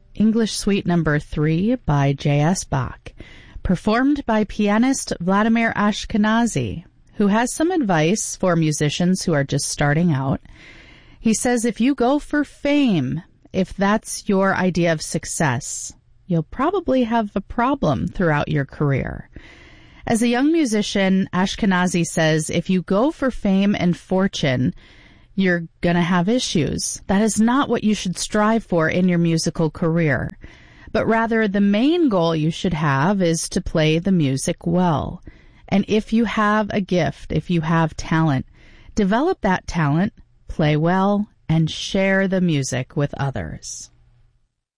English Suite Number 3 by J.S. Bach, performed by pianist Vladimir Ashkenazy, who has some advice for musicians who are just starting out. He says, if you go for fame, if that's your idea of success, you'll probably have a problem throughout your career. As a young musician, Ashkenazy says, if you go for fame and fortune, you're going to have issues. That is not what you should strive for in your musical career. But rather, the main goal you should have is to play the music well. And if you have a gift, if you have talent, develop that talent, play well, and share the music with others.